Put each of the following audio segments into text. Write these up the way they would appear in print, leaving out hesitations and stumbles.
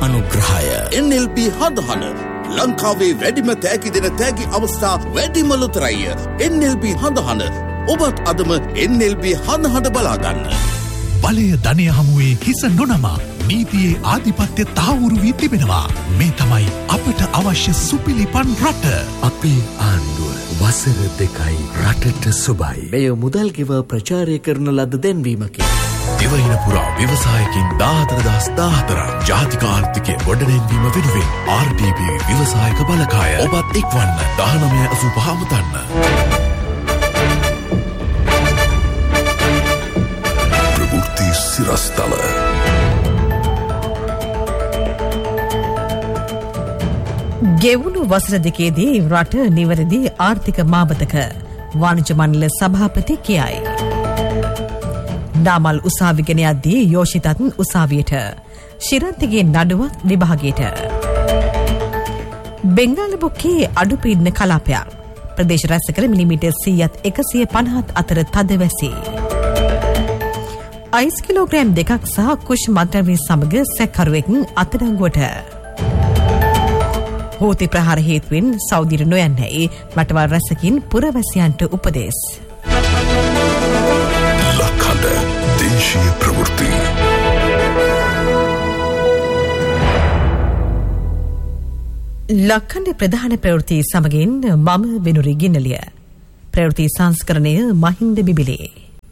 අනුග්‍රහය. NLB හඳහන ලංකාවේ වැඩිම තෑගි දෙන තෑගි අවස්ථා වැඩිම ලොතරැය. NLB හඳහන ඔබත් අදම NLB හඳහන බලාගන්න. බලය ධනය හමුවේ හිස නොනමා නීතියේ ආධිපත්‍ය තහවුරු වී තිබෙනවා. මේ තමයි අපට අවශ්‍ය සුපිලිපන් රට. අපේ ආණ්ඩුව වසර 2යි රටට සුබයි. මෙය මුදල් ගෙව ප්‍රචාරය කරන ලද දැන්වීමකි. දිවයින පුරා ව්‍යවසායකින් 14,014 ජාතික ආර්ථිකය ගොඩනැන්වීම වෙනුවෙන් RDB ව්‍යවසායක බලකාය. ඔබත් එක්වන්න 1985 මුතන්න. ප්‍රවෘත්ති සිරස්තල. ගෙවුණු වසර දෙකේදී රට නිවැරදි ආර්ථික මාබතක වාණිජ මණ්ඩල සභාපති කියයි. නාමල් උසාවිගෙන යද්දී යෝෂිතත් උසාවියට ශිරන්තිගේ නඩුවත් විභාගයට. බෙන්ගාල බොක්කේ අඩු පීඩන කලාපයක් ප්‍රදේශ රැසක මිලිමීටර් 100-150 අතර තද වැසි. අයිස් කිලෝග්‍රෑම් 2ක් සහ කුෂ් මත්ද්‍රව්‍ය සමග සැකකරුවෙක් අත්අඩංගුවට. හෝති ප්‍රහාර හේතුවෙන් සෞදියට නොයන්නයි රටවල් රැසකින් පුරවැසියන්ට උපදෙස්. ලක්හඬ දේශීය ප්‍රවෘත්ති. ලක්හඬ ප්‍රධාන ප්‍රවෘත්ති සමගින් මම වෙනුරි ගින්නලිය. ප්‍රවෘත්ති සංස්කරණය මහින්ද බිබිලේ.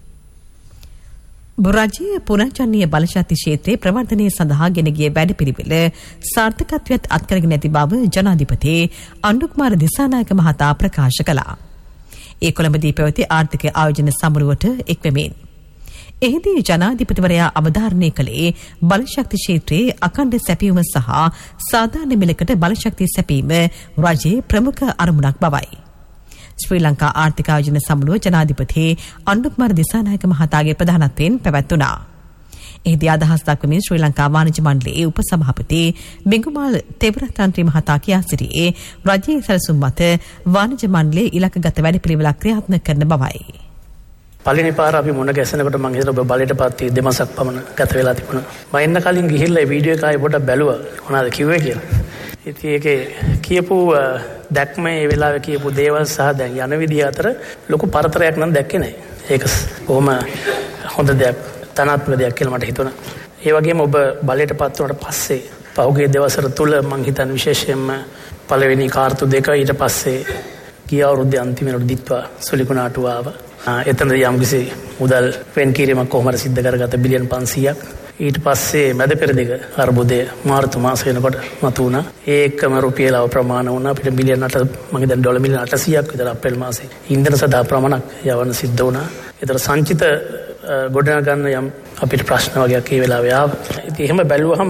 රජයේ පුනර්ජනනීය බලශක්ති ක්ෂේත්‍රයේ ප්‍රවර්ධනය සඳහා ගෙන ගිය වැඩපිළිවෙල සාර්ථකත්වයට අත්කරගෙන ඇති බව ජනාධිපති අනුකුමාර දිසානායක මහතා ප්‍රකාශ කළා. ඒ කොළඹදී පැවති ආර්ථික ආයෝජන සමුළුවට එක්වෙමින්. එහිදී ජනාධිපතිවරයා අවධාරණය කළේ බලශක්ති ක්ෂේත්‍රයේ අඛණ්ඩ සැපයීම සහ සාධාරණ මිලකට බලශක්තිය සැපීම රජයේ ප්‍රමුඛ අරමුණක් බවයි. ශ්‍රී ලංකා ආර්ථික ආයෝජන සමුළුව ජනාධිපති අනුකුමාර දිසානායක මහතාගේ ප්‍රධානත්වයෙන් පැවැත්වුණා. එහිදී අදහස් දක්වමින් ශ්‍රී ලංකා වාණිජ මණ්ඩලයේ උපසභාපති බිඟුමාල් තෙවරත්‍රාන්ත්‍රී මහතා කියා සිටියේ රජයේ සැලසුම් මත වාණිජ මණ්ඩලයේ ඉලක්කගත වැඩපිළිවෙලක් ක්‍රියාත්මක කරන බවයි. පළවෙනි පාර අපි මුණ ගැසෙනකොට මම හිතුවා ඔබ බලයටපත් වී දෙමසක් පමණ ගත වෙලා තිබුණා. මම එන්න කලින් ගිහිල්ලා මේ වීඩියෝ එක ආයෙ පොඩ්ඩක් බැලුවා. මොනවද කිව්වේ කියලා. ඉතින් ඒකේ කියපු දැක්ම ඒ වෙලාවේ කියපු දේවල් සහ දැන් යන විදිය අතර ලොකු පරතරයක් නම් දැක්කේ නැහැ. ඒක කොහොම හොඳ දෙයක් තනාත්මක දෙයක් කියලා මට හිතුණා. ඒ වගේම ඔබ බලයටපත් වුණාට පස්සේ පහුගිය දවස්වල තුල මම හිතන්නේ විශේෂයෙන්ම පළවෙනි කාර්තු දෙක ඊට පස්සේ ගිය අවුරුද්දේ අන්තිමේට දිත්වා සුලිකුණාටුව ආවා. එතනදී යම්කිසි මුදල් වෙන් කිරීමක් කොහොමද සිද්ධ කරගත්ත බිලියන් 500ක්. ඊට පස්සේ මැද පෙරදිග අර්බුදය මාර්තු මාස වෙනකොට මතුවුණා. ඒකම රුපියල් ප්‍රමාණ වුණා අපිට බිලියන් 8 මම දැන් ඩොලර් මිලියන් 800ක් විතර අප්‍රේල් මාසේ ඉන්ධන සදා ප්‍රමාණයක් යවන්න සිද්ධ වුණා. ඒතර සංචිත ගොඩනගා ගන්න යම් අපිට ප්‍රශ්න වගේක් ඒ වෙලාවේ ආවා. ඉතින් එහෙම බැලුවහම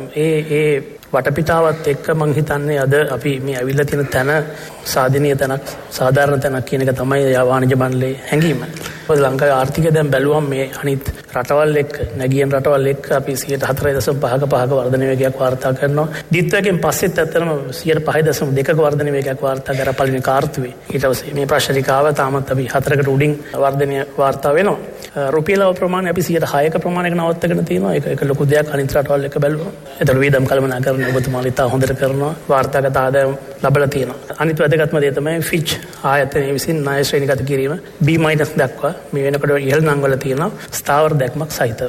ඒ වටපිටාවත් එක්ක මං හිතන්නේ අද අපි මේ ඇවිල්ලා තියෙන තැන සාධනීය තැනක් සාධාරණ තැනක් කියන එක තමයි වාණිජ මණ්ඩලයේ හැඟීම. මොකද ලංකාවේ ආර්ථිකය දැන් බැලුවම මේ අනිත් රටවල් එක්ක නැගියන රටවල් එක්ක අපි 4.5% වර්ධන වේගයක් වාර්තා කරනවා. දිත්වයෙන් පස්සෙත් ඇත්තටම 5.2% වර්ධන වේගයක් වාර්තා කරලා පළවෙනි කාර්තුවේ. ඊට පස්සේ මේ ප්‍රශ්නිකාව තාමත් අපි 4කට උඩින් වර්ධනය වාර්තා වෙනවා. රුපියල් ප්‍රමාණය අපි 6ක ප්‍රමාණයක නවත්තගෙන තියෙනවා. ඒක ලොකු දෙයක් අනිත් රටවල් එක්ක බැලුවම. ඒතර වේදම් කළමනාකරන ඔබතුමාලා ඉතා හොඳට කරනවා. වාර්තාගත ආදායම් ලැබලා තියෙනවා. අනිත් වැදගත්ම දේ තමයි ෆිච් ආයතනය විසින් ණය ශ්‍රේණිගත කිරීම B- දක්වා මේ වෙනකොට ඉහළ නම් වල තියෙනවා ස්ථාවර දැක්මක් සහිතව.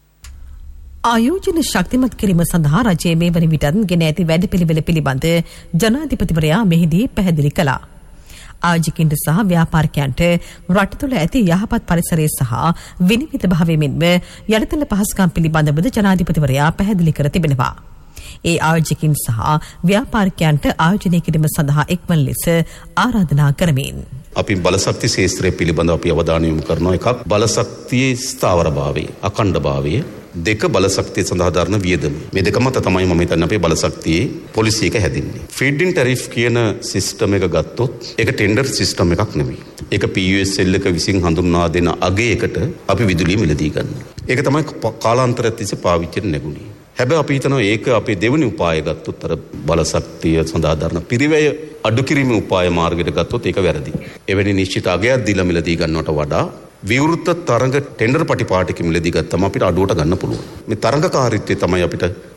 ආයෝජන ශක්තිමත් කිරීම සඳහා රජයේ මේ වන විටත් ගෙන ඇති වැඩපිළිවෙල පිළිබඳ ජනාධිපතිවරයා මෙහිදී පැහැදිලි කළා. ආජිකින්ට සහ ව්‍යාපාරිකයන්ට රට තුළ ඇති යහපත් පරිසරය සහ විනිවිද භාවය මෙන්ම යටිතල පහසුකම් පිළිබඳවද ජනාධිපතිවරයා පැහැදිලි කර තිබෙනවා. ඒ ආයෝජකින් සහ ව්‍යාපාරිකයන්ට ආයෝජනය කිරීම සඳහා එක්වන ලෙස ආරාධනා කරමින් අපි බලශක්ති ශාස්ත්‍රය පිළිබඳව අපි අවධානය යොමු කරනවා. එකක් බලශක්තියේ ස්ථාවරභාවය, අඛණ්ඩභාවය, දෙක බලශක්තිය සඳහා දරන වියදම. මේ දෙක මත තමයි මම හිතන්නේ අපේ බලශක්තියේ පොලිසි එක හැදින්නේ. ෆීඩ් ඉන් ටැරිෆ් කියන සිස්ටම් එක ගත්තොත් ඒක ටෙන්ඩර් සිස්ටම් එකක් නෙවෙයි. ඒක PUSL එක විසින් හඳුන්වා දෙන අගයකට අපි විදුලිය මිලදී ගන්නවා. ඒක තමයි කාලාන්තරයක් තිස්සේ පාවිච්චියට නැගුණේ. හැබැයි අපි හිතනවා ඒක අපේ දෙවෙනි උපාය ගත්තොත් අර බලශක්තිය සඳහා දරන පිරිවැය අඩු කිරීමේ උපාය මාර්ගයට ගත්තොත් ඒක වැරදි. එවැනි නිශ්චිත අගයක් දීලා මිලදී ගන්නවට වඩා විවෘත තරඟ ටෙන්ඩර් පටිපාටික මිලදී ගත්තම අපිට අඩුවට ගන්න පුළුවන්. මේ තරඟකාරීත්වය තමයි අපිට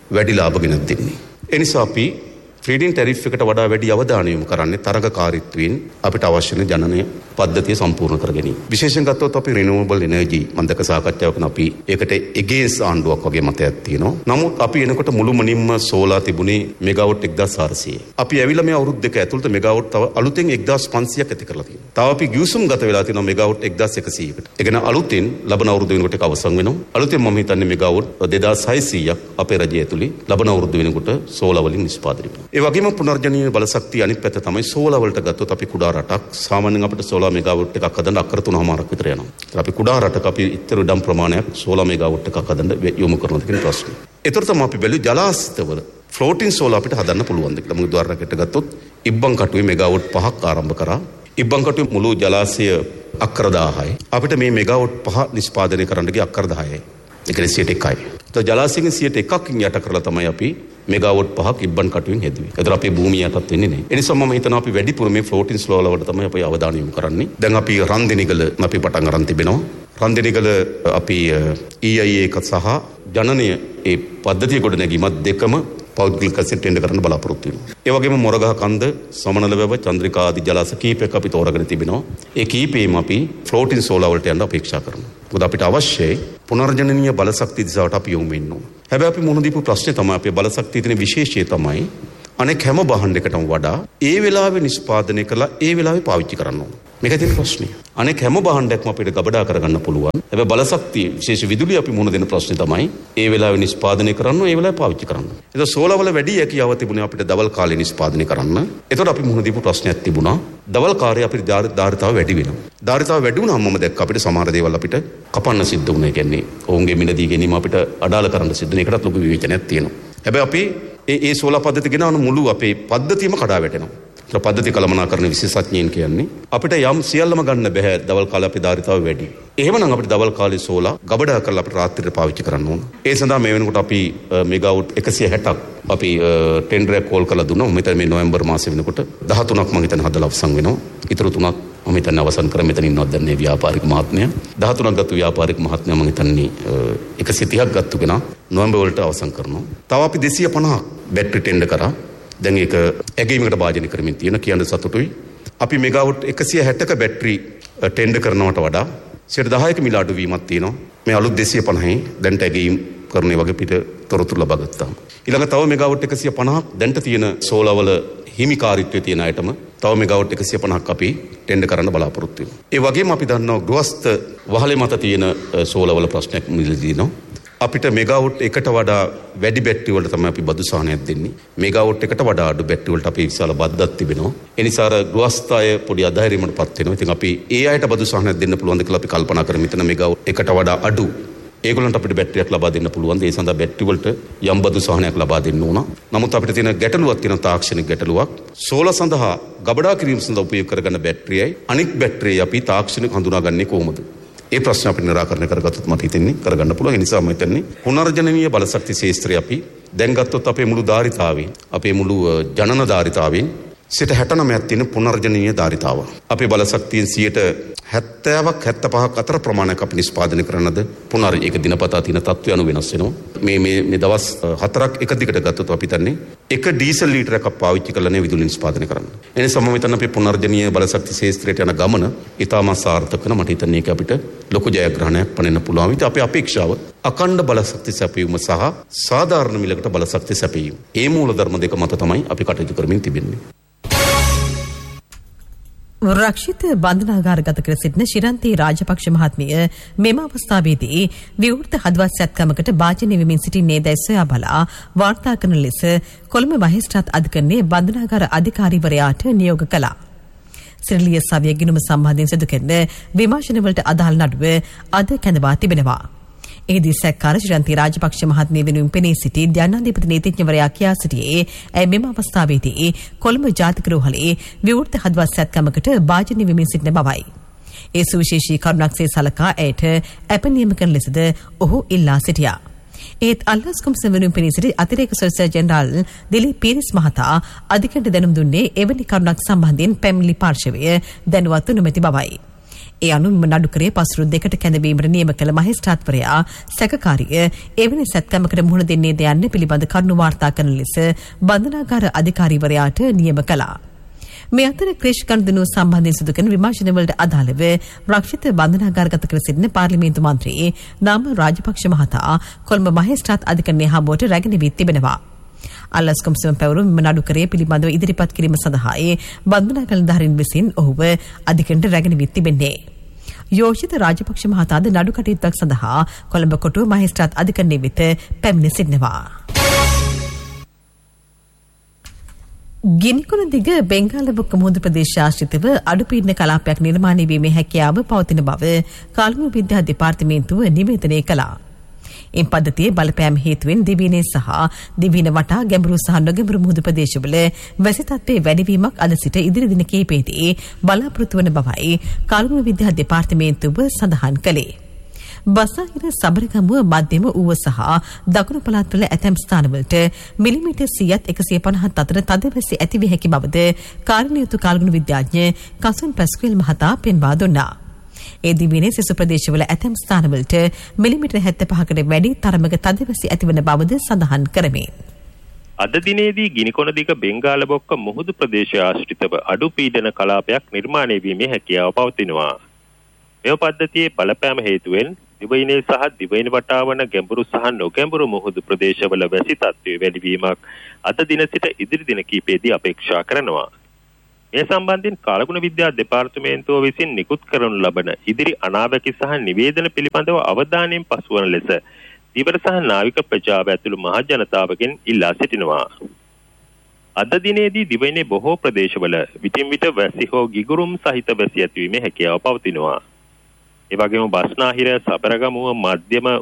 වැඩි ලාභ ගෙනත් දෙන්නේ. ඒ නිසා අපි ෆීඩින් ටැරිෆ් එකට වඩා වැඩි අවධානය යොමු කරන්නේ තරගකාරීත්වයෙන් අපිට අවශ්‍ය ජනනය පද්ධතිය සම්පූර්ණ කර ගැනීම. විශේෂයෙන් ගත්තොත් අපි රිනියුවබල් එනර්ජි මන්දක සාකච්ඡාවක අපි ඒකට එගේන්ස් ආණ්ඩුවක් වගේ මතයක් තියෙනවා. නමුත් අපි එනකොට මුළුමනින්ම සෝලා තිබුණේ මෙගාවොට් 1400. අපි ඇවිල්ලා මේ අවුරුදු දෙක ඇතුළත මෙගාවොට් තව අලුතෙන් 1500ක් ඇති කරලා තියෙනවා. තව අපි ගිවිසුම් ගත වෙලා තියෙනවා මෙගාවොට් 1100කට. ඒ කියන්නේ අලුතෙන් ලබන අවුරුදු වෙනකොට ඒක අවසන් වෙනවා. අලුතෙන් මම හිතන්නේ මෙගාවොට් 2600ක් අපේ රජය ඇතුලේ ලබන අවුරුදු වෙනකොට සෝලා වලින් නිෂ්පාදනය වෙනවා. ඒ වගේම පුනර්ජනනීය බල ශක්තිය අනිත් පැත්ත තමයි සෝලා වලට ගත්තොත් අපි කුඩා රටක් සාමාන්‍යයෙන් අපිට සෝලා මෙගාවොට් එකක් හදන්න අක්කර 3මාරක් විතර යනවා. ඒතර අපි කුඩා රටක අපි ඉතර ඉඩම් ප්‍රමාණයක් සෝලා මෙගාවොට් එකක් හදන්න යොමු කරනවාද කියන ප්‍රශ්නේ. ඒතර තමයි අපි බැලුවේ ජලාශිතවල ෆ්ලෝටින් සෝලා අපිට හදන්න පුළුවන්ද කියලා. මොකද උදාහරණයකට ගත්තොත් ඉබ්බන් කටුවේ මෙගාවොට් 5ක් ආරම්භ කරා. ඉබ්බන් කටුවේ මුළු ජලාශය අක්කර 1000යි. අපිට මේ මෙගාවොට් 5 නිෂ්පාදනය කරන්න ගිය අක්කර 10යි. ඒ කියන්නේ 101යි. ඒතර ජලාශයෙන් 101කින් යට කරලා තමයි අපි මෙගාවොට් 5ක් ඉබ්බන් කටුවෙන් හැදුවේ. ඒතර අපේ භූමිය යටත් වෙන්නේ නැහැ. ඒ නිසා මම හිතනවා අපි වැඩිපුර මේ ෆ්ලෝටින් ස්ලෝලා වලට තමයි අපි අවධානය යොමු කරන්නේ. දැන් අපි රන්දිනිගල අපි පටන් අරන් තිබෙනවා. රන්දිනිගල අපි EIA එක සහ ජනනය ඒ පද්ධතිය කොට නැගීමත් දෙකම පෞද්ගලික ටෙන්ඩර් කරන්න බලාපොරොත්තු වෙනවා. ඒ වගේම මොරගහ කන්ද, සමනල වැව, චන්ද්‍රිකා ආදී ජලාශ කීපයක් අපි තෝරාගෙන තිබෙනවා. ඒ කීපෙම අපි ෆ්ලෝටින් සෝලා වලට යන්න අපේක්ෂා කරනවා. මොකද අපිට අවශ්‍යයි පුනර්ජනනීය බල ශක්තිය දිසාවට අපි යොමු වෙන්න ඕන. හැබැයි අපි මුහුණ දීපු ප්‍රශ්නේ තමයි අපේ බල ශක්තියේ තියෙන විශේෂය තමයි අනෙක් හැම භාණ්ඩයකටම වඩා ඒ වෙලාවේ නිෂ්පාදනය කළා ඒ වෙලාවේ පාවිච්චි කරන්න ඕන. මේක තියෙන ප්‍රශ්නේ. අනෙක් හැම භාණ්ඩයක්ම අපිට ගබඩා කරගන්න පුළුවන්. හැබැයි බල ශක්තිය විශේෂ විදුලිය අපි මුහුණ දෙන ප්‍රශ්නේ තමයි ඒ වෙලාවේ නිෂ්පාදනය කරන්න ඒ වෙලාවේ පාවිච්චි කරන්න. ඒක සෝලා වල වැඩි හැකියාව තිබුණේ අපිට දවල් කාලේ නිෂ්පාදනය කරන්න. ඒතකොට අපි මුහුණ දීපු ප්‍රශ්නයක් තිබුණා. දවල් කාර්යය අපිට ධාරිතාව වැඩි වෙනවා. ධාරිතාව වැඩි වුණාම මම දැක්ක අපිට සමහර දේවල් අපිට කපන්න සිද්ධ වුණා. ඒ කියන්නේ ඔවුන්ගේ මිලදී ගැනීම අපිට අඩාල කරන්න සිද්ධ වෙන එකටත් ලොකු විවේචනයක් තියෙනවා. හැබැයි අපි ඒ සෝලා පද්ධතිය ගෙනාවන මුළු අපේ පද්ධතියම කඩා වැටෙනවා. ඒ පද්ධතිය කළමනාකරන විශේෂඥයින් කියන්නේ අපිට යම් සියල්ලම ගන්න බෑ දවල් කාලේ අපේ ධාරිතාව වැඩි. එහෙමනම් අපිට දවල් කාලේ සෝලා ගබඩා කරලා අපිට රාත්‍රියට පාවිච්චි කරන්න ඕන. ඒ සඳහා මේ වෙනකොට අපි මෙගාවොට් 160ක් අපි ටෙන්ඩර් එක කෝල් කරලා දුන්නා. මම හිතන්නේ මේ නොවැම්බර් මාසෙ වෙනකොට 13ක් මම හිතන්නේ හදලා අවසන් වෙනවා. ඊටු 3ක් මම හිතන්නේ අවසන් කර මෙතන ඉන්නවත් දැන් මේ ව්‍යාපාරික මහත්මයා 13ක් ගත්ත ව්‍යාපාරික මහත්මයා මම හිතන්නේ 130ක් ගත්තු කෙනා නොවැම්බර් වලට අවසන් කරනවා. තව අපි 250ක් බැටරි ටෙන්ඩර් කරා. දැන් ඒක ඇගීමකට භාජනය කරමින් තියෙන කියන සතුටුයි. අපි මෙගාවොට් 160ක බැටරි ටෙන්ඩර් කරනවට වඩා 10% මිල අඩු වීමක් තියෙනවා. මේ අලුත් 250 දැන්ට ඇගීම් කරන වගේ පිට තොරතුරු ලබා ගත්තා. ඊළඟ තව මෙගාවොට් 150ක් දැන්ට තියෙන සෝලාවල හිමිකාරීත්වයේ තියෙන අයටම තව මෙගාවොට් 150ක් අපි ටෙන්ඩර් කරන්න බලාපොරොත්තු වෙනවා. ඒ වගේම අපි දන්නවා ගෘහස්ත වහලේ මත තියෙන සෝලාවල ප්‍රශ්නයක් මිලදී දිනවා. අපිට මෙගාවොට් එකට වඩා වැඩි බැටරි වලට තමයි අපි බදු සහනයක් දෙන්නේ. මෙගාවොට් එකට වඩා අඩු බැටරි වලට අපි විශාල බද්දක් තිබෙනවා. ඒ නිසා අර ගෘහස්ත අය පොඩි අධෛර්යයකටපත් වෙනවා. ඉතින් අපි ඒ අයට බදු සහනයක් දෙන්න පුළුවන්ද කියලා අපි කල්පනා කරමු. මෙතන මෙගාවොට් එකට වඩා අඩු ඒගොල්ලන්ට අපිට බැටරියක් ලබා දෙන්න පුළුවන්. ඒ සඳහා බැටරි වලට යම් බදු සහනයක් ලබා දෙන්න ඕන. නමුත් අපිට තියෙන ගැටලුවක් තියෙන තාක්ෂණික ගැටලුවක්. සෝලා සඳහා ගබඩා කිරීම සඳහා උපයෝග කරගන්න බැටරියයි අනික් බැටරියයි අපි තාක්ෂණික හඳුනාගන්නේ කොහොමද? ඒ ප්‍රශ්න අපිට නිරාකරණය කරගත්තොත් මට හිතෙන්නේ කරගන්න පුළුවන්. ඒ නිසා මම හිතන්නේ පුනර්ජනනීය බල ශක්ති ශාස්ත්‍රය අපි දැන් ගත්තොත් අපේ මුළු ධාරිතාවෙන් අපේ මුළු ජනන ධාරිතාවෙන් 69ක් තියෙන පුනර්ජනනීය ධාරිතාව. අපේ බල ශක්තියෙන් 70ක් 75ක් අතර ප්‍රමාණයක් අපි නිෂ්පාදනය කරනද ඒක දිනපතා තියෙන තත්ත්වය අනුව වෙනස් වෙනවා. මේ දවස් 4ක් එක දිගට ගත්තොත් අපි හිතන්නේ එක ඩීසල් ලීටරයක් පාවිච්චි කරලානේ විදුලි නිෂ්පාදනය කරන්නේ. ඒ නිසා මම හිතන්නේ අපේ පුනර්ජනනීය බල ශක්ති ශාස්ත්‍රයට යන ගමන ඉතාමත් සාර්ථක වෙන මට හිතන්නේ ඒක අපිට ලොකු ජයග්‍රහණයක් පනෙන්න පුළුවන්. ඉතින් අපේ අපේක්ෂාව අඛණ්ඩ බල ශක්ති සැපයීම සහ සාධාරණ මිලකට බල ශක්ති සැපයීම. මේ මූල ධර්ම දෙක මත තමයි අපි කටයුතු කරමින් තිබෙන්නේ. රක්ෂිත බන්ධනාගාරගත කර සිටින ශිරන්තී රාජපක්ෂ මහත්මිය මෙම අවස්ථාවේදී විවෘත හදවත් සැත්කමකට භාජනය වෙමින් සිටින්නේ දැයි සොයා බලා වාර්තා කරන ලෙස කොළඹ මහේස්ත්‍රාත් අධිකරණයේ බන්ධනාගාර අධිකාරීවරයාට නියෝග කළා. සිරිලිය සවිය ගිණුම සම්බන්ධයෙන් සිදු කරන විමර්ශනවලට අදාළ නඩුව අද කැඳවා තිබෙනවා. එහිදී සැකකාර ශිරන්තී රාජපක්ෂ මහත්මිය වෙනුවෙන් පෙනී සිටි ධ්‍යානාධිපති නීතිඥවරයා කියා සිටියේ ඇය මෙම අවස්ථාවේදී කොළඹ ජාතික රෝහලේ විවෘත හදවත් සැත්කමකට භාජනය වෙමින් සිටින බවයි. ඒ සුවිශේෂී කරුණක්සේ සලකා ඇයට අප නියම කරන ලෙසද ඔහු ඉල්ලා සිටියා. ඒත් අල්ලස් කොමිසම වෙනුවෙන් පෙනී සිටි අතිරේක සොලිසිටර් ජෙනරාල් දිලීප් පීරිස් මහතා අධිකරණයට දැනුම් දුන්නේ එවැනි කරුණක් සම්බන්ධයෙන් පැමිණිලි පාර්ශවය දැනුවත් නොමැති බවයි. ඒ අනුව නඩුකරේ පසුරු දෙකට කැඳවීමට නියම කළ මහේස්ත්‍රාත්වරයා සැකකාරිය එවැනි සැත්කමකට මුහුණ දෙන්නේ ද යන්න පිළිබඳ කරුණු වාර්තා කරන ලෙස බන්ධනාගාර අධිකාරීවරයාට නියම කළා. මේ අතර ක්‍රේෂ් ගනුදෙනු සම්බන්ධයෙන් සිදු කරන විමර්ශනවලට අදාළව රක්ෂිත බන්ධනාගාරගත කර සිටින පාර්ලිමේන්තු මන්ත්‍රී නාම රාජපක්ෂ මහතා කොළඹ මහේස්ත්‍රාත් අධිකරණයේ හමුවට රැගෙන වී තිබෙනවා. අල්ලස් කොමිසම පැවරුම් නඩුකරේ පිළිබඳව ඉදිරිපත් කිරීම සඳහා බන්ධනාගාරධාරීන් විසින් ඔහුව අධිකරණයට රැගෙන වී තිබෙන්නේ. යෝෂිත රාජපක්ෂ මහතාද නඩු කටයුත්තක් සඳහා කොළඹ කොටුව මහේස්ත්‍රාත් අධිකරණයේ වෙත පැමිණ සිටිනවා. ගිනිකුණ දිග බෙන්ගාලබොක්ක මුහුදු ප්‍රදේශ ආශ්‍රිතව අඩුපීඩන කලාපයක් නිර්මාණය වීමේ හැකියාව පවතින බව කාර්මික විද්‍යා දෙපාර්තමේන්තුව නිවේදනය කළා. එම් පද්ධතියේ බලපෑම් හේතුවෙන් දිවයිනේ සහ දිවයින වටා ගැඹුරු සහ නොගැඹුරු මුහුදු ප්‍රදේශවල වැසි තත්ත්වයේ වැඩිවීමක් අද සිට ඉදිරි දින කිහිපයේදී බලාපොරොත්තු වන බවයි කාර්මික විද්‍යා දෙපාර්තමේන්තුව සඳහන් කළේ. බසහිර සබරගමුව මධ්‍යම ඌව සහ දකුණු පළාත්වල ඇතැම් ස්ථානවලට මිලිමීටර් 100ත් 150ත් අතර තද වැසි ඇතිවිය හැකි බවද කාර්යනියුතු කාලගුණ විද්‍යාඥ කසුන් පැස්කුවෙල් මහතා පෙන්වා දුන්නා. ඒ දිවයිනේ සෙසු ප්‍රදේශවල ඇතැම් ස්ථානවලට මිලිමීටර් 75කට වැඩි තරමක තද වැසි ඇතිවන බවද සඳහන් කරමින් අද දිනේදී ගිනිකොන දිග බෙන්ගාලබොක්ක මුහුදු ප්‍රදේශය ආශ්‍රිතව අඩු පීඩන කලාපයක් නිර්මාණය වීමේ හැකියාව පවතිනවා. මේ පද්ධතියේ බලපෑම හේතුවෙන් දිවයිනේ සහ දිවයින වටා වන ගැඹුරු සහ නොගැඹුරු මුහුදු ප්‍රදේශවල වැසි තත්ත්වයේ වැඩිවීමක් අද දින සිට ඉදිරි දින කිහිපයේදී අපේක්ෂා කරනවා. මේ සම්බන්ධයෙන් කාලගුණ විද්‍යා දෙපාර්තමේන්තුව විසින් නිකුත් කරනු ලබන ඉදිරි අනාවැකි සහ නිවේදන පිළිබඳව අවධානයෙන් පසුවන ලෙස දීවර සහ නාවික ප්‍රජාව ඇතුළු මහ ජනතාවගෙන් ඉල්ලා සිටිනවා. අද දිනේදී දිවයිනේ බොහෝ ප්‍රදේශවල විටින් විට වැසි හෝ ගිගුරුම් සහිත වැසි ඇතිවීමේ හැකියාව පවතිනවා. ඒ වගේම බස්නාහිර සබරගමුව මධ්‍යම